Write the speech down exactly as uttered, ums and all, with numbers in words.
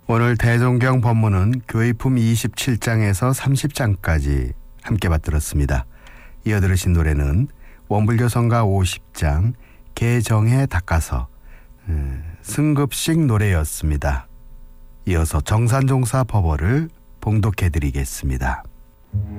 오늘 대종경 법문은 교의품 이십칠 장에서 삼십 장까지 함께 받들었습니다. 이어 들으신 노래는 원불교성가 오십 장 개정에 닦아서 승급식 노래였습니다. 이어서 정산종사 법어를 봉독해 드리겠습니다.